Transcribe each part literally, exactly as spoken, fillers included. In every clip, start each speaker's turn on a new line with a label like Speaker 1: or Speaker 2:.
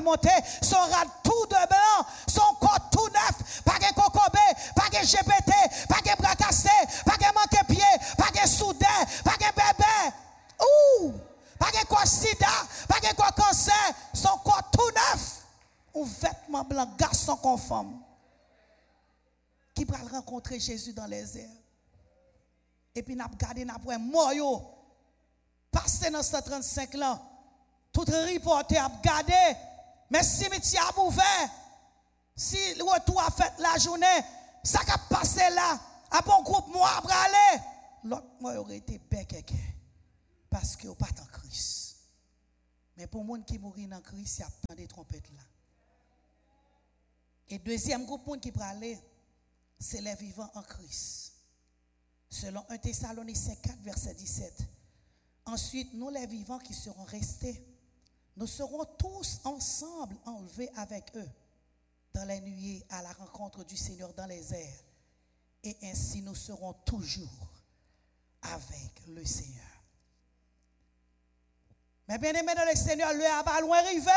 Speaker 1: pral monter, son rad tout de blanc, son corps tout neuf, pas de cocobé, pas de G P T, pas de bras cassés, pas de manque pied, pas de soudain, pas de bébé. Ouh! Pas de quoi sida, pas de quoi cancer, son corps tout neuf. Un vêtement blanc, garçon conforme. Qui pral rencontrer Jésus dans les airs. Et puis n'a regardé n'a point moyo. Passé dans cent trente-cinq là. Tout reporté a regardé. Mais si cimetière a ouvert. Si le retour a fait la journée, ça qui a passé là, à bon groupe moi à aller. L'autre moi aurait été bec parce que pas en Christ. Mais pour monde qui mourit dans Christ, il y a plein de trompettes là. Et deuxième groupe monde qui peut aller, c'est les vivants en Christ. Selon un Thessaloniciens quatre, verset dix-sept. Ensuite, nous les vivants qui serons restés, nous serons tous ensemble enlevés avec eux dans les nuées à la rencontre du Seigneur dans les airs. Et ainsi nous serons toujours avec le Seigneur. Mais bien aimé dans le Seigneur, le a pas loin arrivé.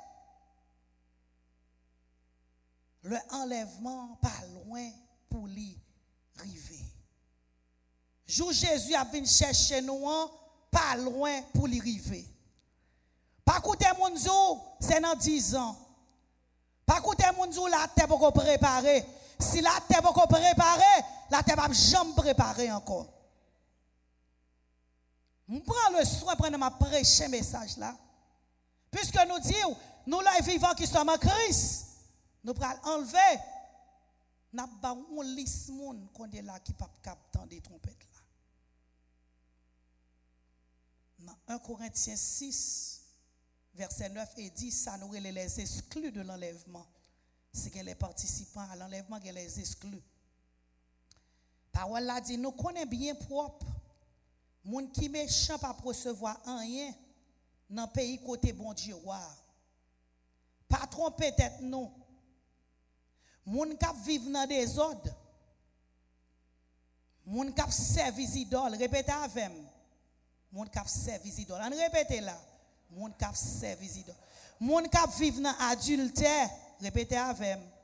Speaker 1: Le enlèvement pas loin pour lui arriver. Jour Jésus a venu chercher nous, pas loin pour lui arriver. Pas écouter mon zou, c'est dans dix ans. Pas écouter mon zou, la terre pour préparer. Si la terre pour préparer, la terre va jamais préparer encore. Je prends le soin pour ma prêcher message là. Puisque nous disons, nous les vivants qui sommes en Christ, nous prenons enlever. Nous avons un liste moun qu'on est là qui ne peut pas capter des trompettes là. Dans un Corinthiens six, verset neuf et dix, ça nous relève les exclus de l'enlèvement. C'est que les participants à l'enlèvement, que les exclus. Parole là dit, nous connaissons bien propre. Moun qui méchant pas recevoir rien dans le pays côté bon Dieu roi. Pas tromper tête nous. Moun k'ap vivre dans des ordres. Moun k'ap servir idole, répétez avec moi. Moun k'ap servir idole. On répète là. Moun k'ap servir idole. Moun k'ap vivre dans adultère, répétez avec moi.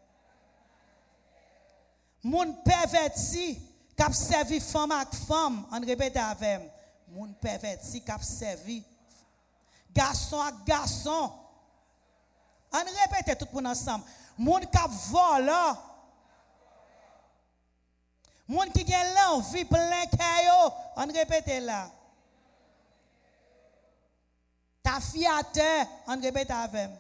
Speaker 1: Moun perverti k'ap servi femme avec femme, on répète avec moi. Moun perverti k'ap servi garçon avec garçon. On répète tout le monde ensemble. Moun k'ap vole. Moun qui gen l'envie plein kayo, on répète là. Ta fiateur, on répète avec.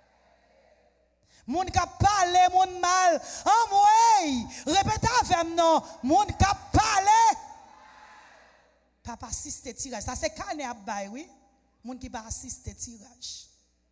Speaker 1: Moun k'ap parle moun mal, en moi, répète avec non. Moun k'ap parle. Papa assiste tirage, ça c'est cané à bay oui. Moun qui pas assiste tirage.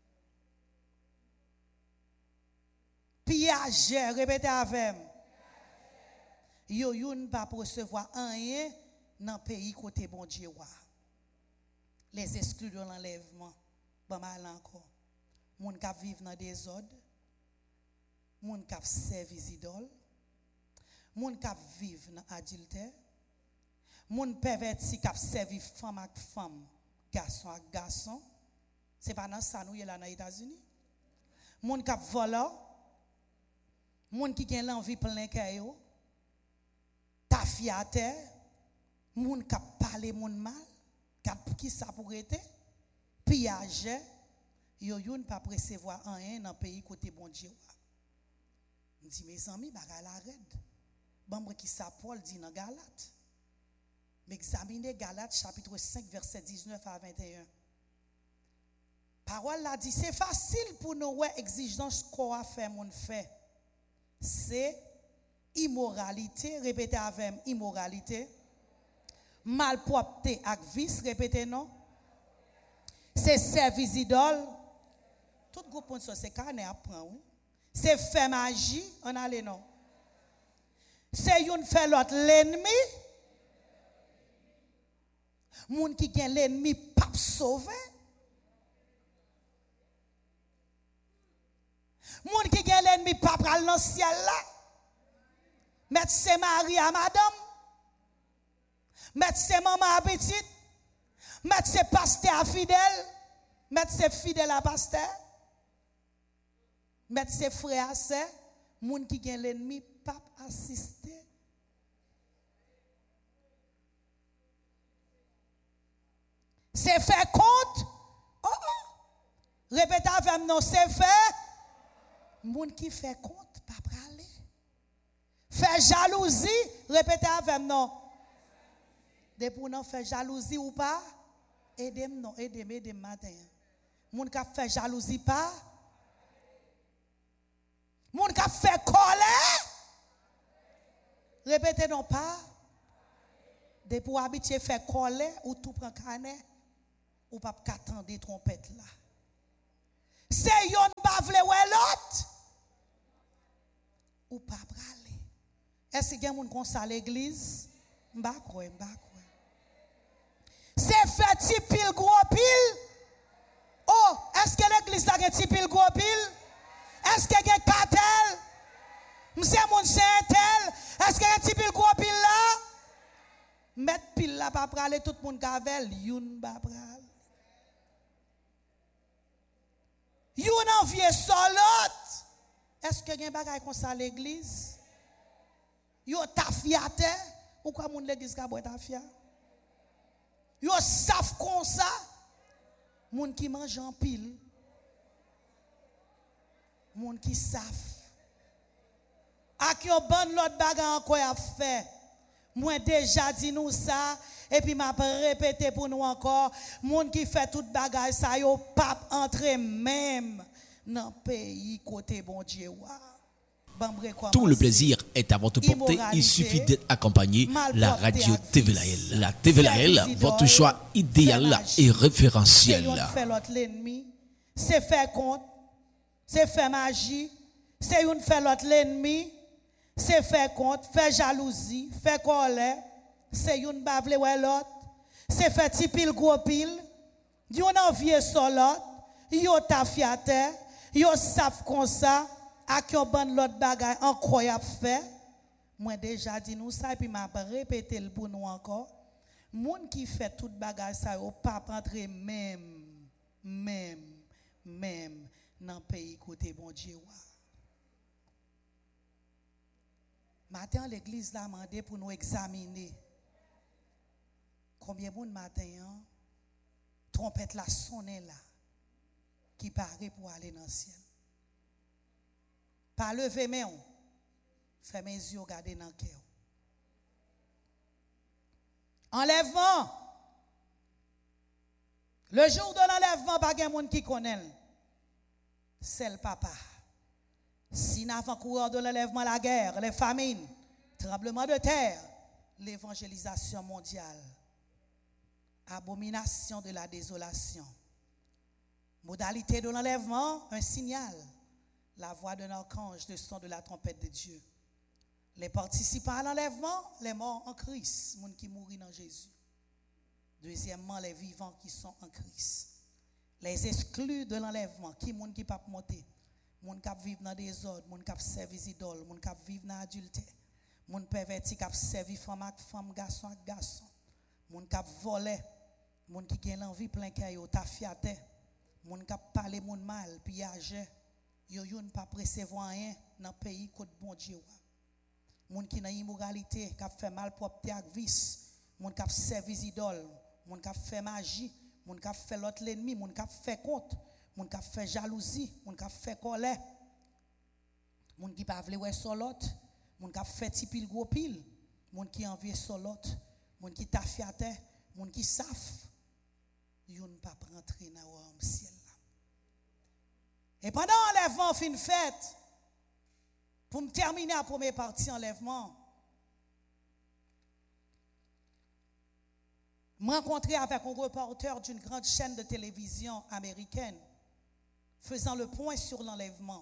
Speaker 1: Piage, répétez avec moi. Yo youn pas recevoir rien dans le pays côté bon Dieu. Les exclus de l'enlèvement, pas mal encore. Moun k'ap vivre dans des ordres, moun k'ap servir idole, moun k'ap vivre dans adultère, moun perverti k'ap servir femme avec femme, garçon avec garçon. C'est pas dans ça nous y là dans les États-Unis. Moun k'ap voler, moun qui gen l'envie plein kayo, ta fiateur, moun k'ap parler moun mal, k'ap qui ça pour être, pillage, yo youn pas recevoir rien dans pays côté bon Dieu. Me dit mes amis, bagay la red. Bambre qui ça Paul dit dans Galates. M'examiner Galates chapitre cinq verset dix-neuf à vingt et un. Parole là dit c'est facile pour nous ouais exigence qu'on a fait mon fait. C'est immoralité, répétez avec moi, immoralité. Malpropreté ak vice, répétez non. C'est service idole. Tout groupe de ça c'est carnet apprend oui. C'est faire magie, on a les noms. C'est une fait l'autre l'ennemi. Moun qui gagne l'ennemi pas sauvé. Moun qui gagne l'ennemi pas pral dans ciel là. Mettre ses mari à madame. Mettre ses maman à petite. Mettre ses pasteurs à fidèle. Mettre ses fidèles à pasteur. Mettre ses frères, c'est moun qui gen l'ennemi pas assister. C'est fait compte. Oh oh. Répétez avec nous, c'est fait. Moun qui fait compte, pas praler. Fait jalousie, répétez avec nous. Depuis nous fait jalousie ou pas, aidez-moi, non, aidez-moi, aidez-moi matin. Moun qui fait jalousie pas. Moun qui fait colère. Répétez non pas. Depuis habitué faire colère ou tout prend canet ou pas qu'attendre trompette là. C'est yon pas vle ou l'autre ou pas praler. Est-ce qu'il y a moun kon sa l'église? M'ba croire, m'ba croire. C'est fait ti pile gros pile. Oh, est-ce que l'église a gen ti pile gros pile? Est-ce qu'il y a cartel? M'se moun c'est tel. Est-ce qu'il y a ti pile gros pile là? Mettre pile là pas praler tout moun gavel, youn ba pral. Youn envie solot. Est-ce que gen bagay kon sa l'église? Yo tafiate ou quoi moun l'église ka boit tafia? Yo saf kon ça. Moun qui mange en pile. Moun qui saf. Ak yo bon l'autre bagay encore a fait. Moi déjà dit nous ça et puis m'a répété pour nous encore moun qui fait toute bagay ça yo pas entrer même dans pays côté bon Dieu.
Speaker 2: Tout le plaisir est à votre portée. Il suffit d'être accompagné. La radio T V L A L. La T V L A L, votre choix idéal et référentiel.
Speaker 1: C'est faire compte, c'est faire magie, c'est une faire l'autre l'ennemi, c'est faire compte, faire jalousie, faire colère, c'est une bavle ou l'autre, c'est faire tipil gros pile, yon envie sur l'autre, yon tafiate, yon saf comme ça. A qui bon l'autre bagay incroyable fait. Moi déjà dit nous ça et puis m'a répété le pour nous encore. Moun qui fait toute bagay ça yo pas rentrer même même même dans pays côté bon Dieu. Matin l'église l'a demandé pour nous examiner. Combien moun matin hein? Trompette la sonne là qui paraît pour aller dans le ciel. Pas lever mes mains, fait mes yeux regarder dans le cœur. Enlèvement. Le jour de l'enlèvement, pas de monde qui connaît. C'est le papa. Si n'avant-coureur de l'enlèvement, la guerre, les famines, tremblement de terre, l'évangélisation mondiale, abomination de la désolation. Modalité de l'enlèvement, un signal. La voix d'un archange, le son de la trompette de Dieu. Les participants à l'enlèvement, les morts en Christ, les gens qui mourent dans Jésus. Deuxièmement, les vivants qui sont en Christ. Les exclus de l'enlèvement, qui sont qui ne peuvent pas monter. Les gens qui vivent dans des désordre, les gens qui servent les idoles, les gens qui vivent dans l'adultère, les gens pervertis qui servent femmes avec femmes, garçons avec garçons, les gens qui volent, les gens qui ont l'envie plein caillou, tafiate, les gens qui parlent les gens mal, pillager. Yo yon pas recevoir rien dans pays côté bon Dieu. Moun qui dans immoralité, qui fait mal propre avec vice, moun qui servi idole, moun qui fait magie, moun qui fait l'autre l'ennemi, moun qui fait compte, moun qui fait jalousie, moun qui fait colère. Moun qui pas vle ouais sur l'autre, moun qui fait ti pile gros pile, moun qui envie sur l'autre, moun qui tafiate, moun qui saf. Yon pas rentrer dans le ciel. Et pendant l'enlèvement, fin fête, pour me terminer la première partie enlèvement, je me rencontrais avec un reporter d'une grande chaîne de télévision américaine, faisant le point sur l'enlèvement.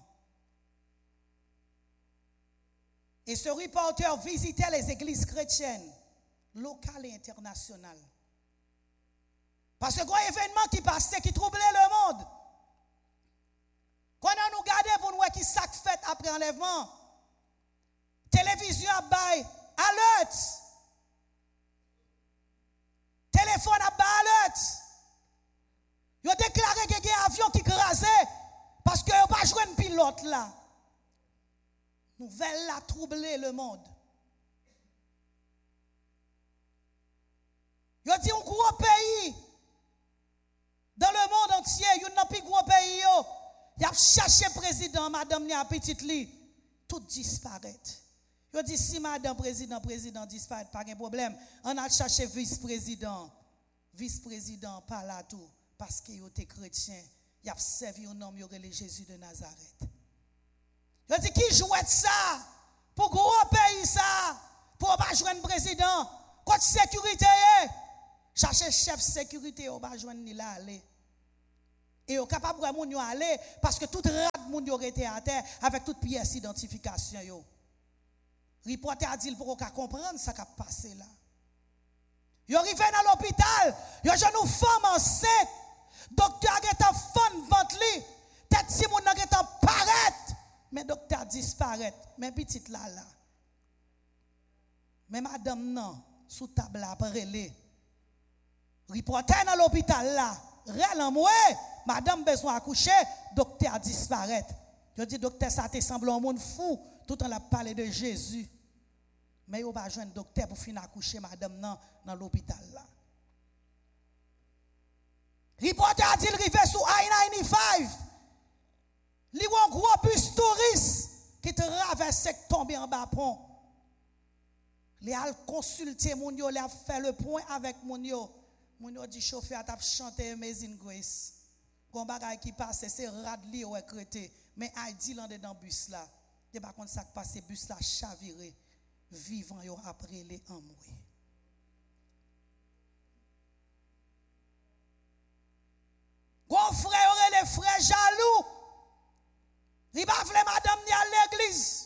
Speaker 1: Et ce reporter visitait les églises chrétiennes, locales et internationales. Parce que grand événement qui passait, qui troublait le monde. Quand on nous regardait pour nous voir qui sac fait après enlèvement, télévision a bail, alerte. Téléphone a bail, alerte. Ils ont déclaré qu'il y a un avion qui crasait parce qu'ils n'ont pas joindre pilote là. Nouvelle a troublé le monde. Yo dit un gros pays dans le monde entier, yon nan plus gros pays yo. Y a cherché président, madame ni a petite li, tout disparaît. Yo dit si madame président président disparaît pas de problème, on a cherché vice-président. Vice-président pas là tout parce que yo était chrétien, y a servi un homme yo relé Jésus de Nazareth. Yo dit qui jouait ça pour gros pays ça pour pas joindre président, côté sécurité chercher chef sécurité on pas joindre ni là aller. Et on capable de moun yo aller parce que tout rad moun yo été à terre avec toute pièce d'identification yo. Reporter a dit pour qu'on comprendre ça qui a passé là. Yo arrivé dans l'hôpital, yo jeune femme enceinte, docteur a été fan ventre li, tête si moun a été paraître, mais docteur disparaît, mais petite là là. Mais madame non, sous table là parler. Reporter dans l'hôpital là, réel en moi, madame besoin accoucher, docteur disparaît. Je dis docteur ça te semble un monde fou tout en la parler de Jésus. Mais yo pas joindre docteur pour finir accoucher madame non dans l'hôpital là. Reporter a dit rivé sous I quatre-vingt-quinze. Li un gros bus touriste qui traverse tomber en bas pont. Les al consulter moun yo, les a fait le point avec moun yo. Moun yo dit chauffeur t'a chanter Amazing Grace. Gon bagay qui passe c'est rad li ou crété mais a dit là dedans bus là. De par contre ça qui passe bus là chaviré vivant yo après les en mourir. Gon frère aurait les frères jaloux. Il va vle madame ni à l'église.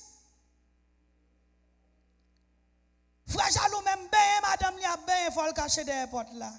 Speaker 1: Frère jaloux même ben madame ni a ben faut le cacher derrière porte là.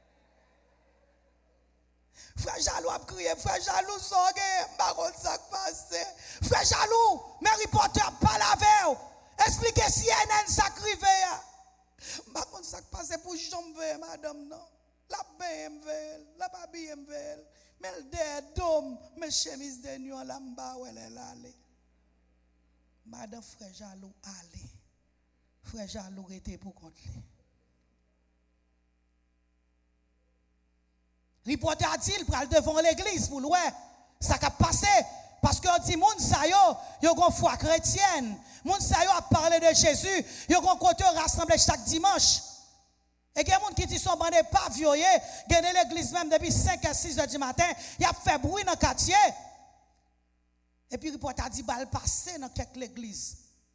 Speaker 1: Frère jaloux a crié, frère jaloux sorgue, pas contre ça passe. Frère jaloux, mais reporter pas la veille. Expliquez si N N ça crivé. Pas contre ça passe pour jambe madame non. La ben m'vel, la babi m'vel. Mais le de dom, mes chemises de nuit là m'ba ou elle est là. Madame frère jaloux allez. Frère jaloux était pour contre lui. Reporter a-t-il pral devant l'église pour louer ça qui a passé parce que dit moun sa yo yo gon foi chrétienne moun sa yo a parlé de Jésus yo gon côté rassemblé chaque dimanche et gen moun qui dit son bande pas vioyé gagné l'église même depuis cinq à six heures du matin il a fait bruit dans quartier et puis reporter a dit bal passer dans quelques l'église.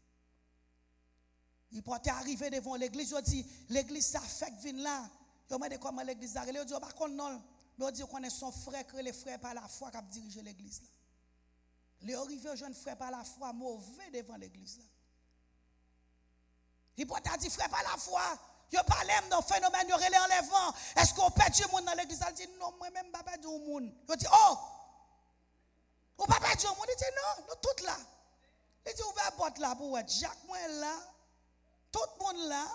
Speaker 1: Reporter arrivé devant l'église yo dit l'église ça fait vinn là yo m'a dit comment l'église a yo dit pas kon non. Mais on dit qu'on est son frère, que les frères par la foi qui dirigent l'église. Les arrivés jeunes frères par la foi mauvais devant l'église. Il peut dire frère par la foi, il parle dans le phénomène, il y aurait l'enlèvement. Est-ce qu'on perd du monde dans l'église? Il dit non, moi-même, je ne pas du monde. Il dit oh, on ne peut pas du monde. Il dit non, nous tous là. Il dit ouvert la porte là pour être Jacques, moi là, tout le monde là.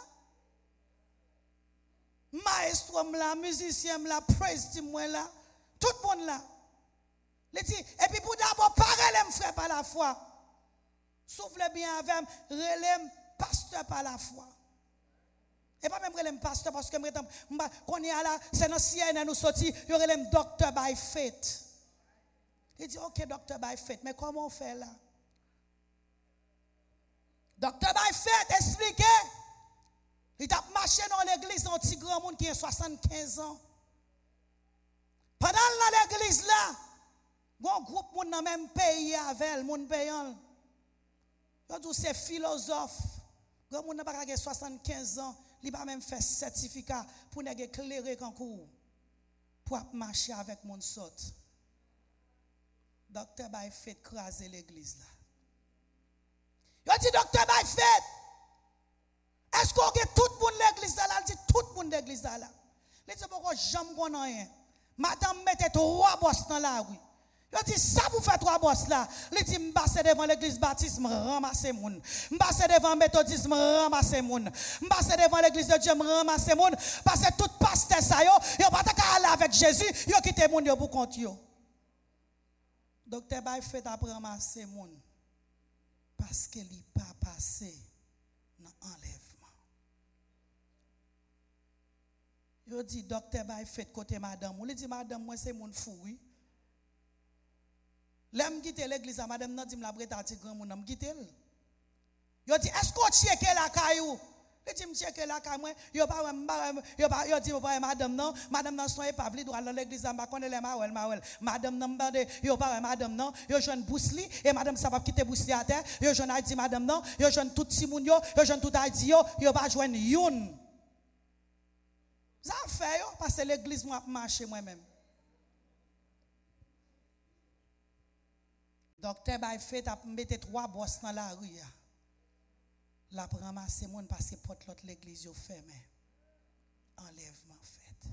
Speaker 1: Maestro là, musicien là, praise team là, tout le monde là. Il dit, et puis pour d'abord, parler les frères par la foi. Souffle bien avec, relève pasteur par la foi. Et pas même relève pasteur parce que quand on est là, c'est dans C N N nous sorti, il y aurait le docteur by faith. Il dit, ok, docteur by faith, mais comment on fait là? Docteur by faith, expliquez. Il a marché dans l'église un petit grand monde qui a soixante-quinze ans. Pendant l'église là, un groupe monde dans le même pays avec monde payant. Il dit c'est philosophe. Grand monde n'a pas soixante-quinze ans, il n'a pas même fait certificat pour ne éclairer qu'en cours. Pour marcher avec mon sort. Docteur Bay fait craser l'église là. Il dit docteur Bay fait. Est-ce qu'on a tout le monde l'église là? Il dit tout le monde l'église là. Il dit pourquoi j'aime qu'on a rien. Madame mettez trois bosses dans la rue. Il dit ça vous fait trois bosses là. Il dit m'passe devant l'église baptiste ramasser moun. M'passe devant méthodisme ramasser moun. M'passe devant l'église de Dieu ramasser moun parce que tout pasteur ça yo, yo pas ta aller avec Jésus, yo quitte moun yo pour compte yo. Docteur Bay fait après ramasser moun parce que il pas passé dans enlèvement. Yo dit docteur Bay fait côté madame, on lui dit madame moi c'est moun fou oui. L'aime quitter l'église madame nan dit me la breta ti grand moun am quitter. Yo dit est-ce qu'on check la caillou? Il dit me check la caillou moi, yo pas yo pas yo dit pas madame non, madame nan son pas vle droit dans l'église en bas connait les mawel mawel. Madame nan bande yo pas madame non, yo jeune bousli et madame ça va quitter bousli à terre, yo jeune Haïti madame non, yo jeune tout si moun yo, yo jeune tout Haïti yo, yo pas joindre youn. Ça fait yo parce que l'église moi marcher moi-même. Docteur Bay fait a mettre trois boss dans la rue. La ramasser moun parce que porte l'autre l'église yo fermé. Enlèvement fait.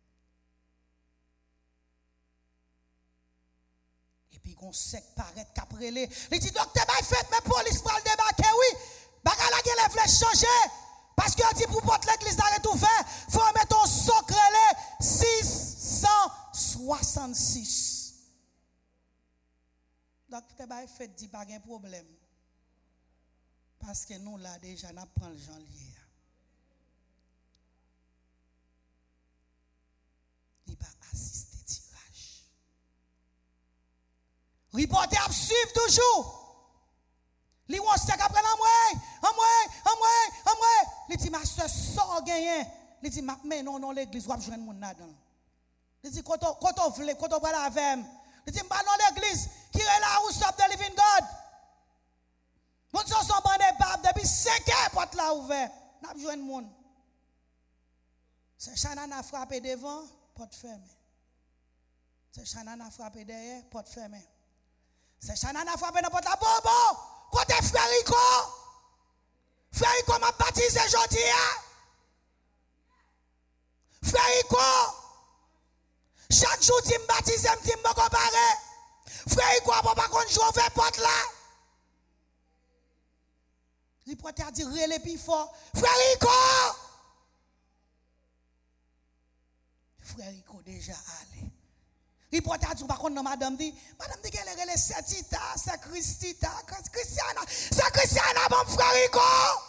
Speaker 1: Et puis gon sec paraît qu'après les il dit docteur Bay fait mais police va le débarquer oui. Bagala gen les flèches changer parce que dit pour porte l'église d'arrêt ouvert, faut mettre ton socrelé six cent soixante-six. Docteur Bay fait dit pas de problème. Parce que nous là déjà n'a prend le janvier. Il pas assister tirage. Reporter à suivre toujours. Li won sek après en moi, en moi, en moi, en moi. Li dit ma soeur sort gagné. Li dit mais non non l'église va joindre moun là-dedans. Li dit quand on quand on vle, quand on va la avec. Li dit pas non l'église qui est là où stop the living God. Moun son son bandé pape depuis cinq heures porte là ouvert. N'a joindre moun. C'est Chanan a frappé devant, porte fermée. C'est Chanan a frappé derrière, porte fermée. C'est Chanan a frappé dans porte la bobo. Côté frère Rico. Frère Rico m'a baptisé aujourd'hui. Frère Rico. Chaque jour tu me baptises, tu me comparer. Frère Rico a pas contre jouer ouvert porte là. Il peut te dire relais plus fort. Frère Rico. Frère Rico déjà allé. Il peut te dire par contre madame dit, madame dit qu'elle est relais Setita, c'est Christita, Christiana, c'est Christiana mon frère Rico.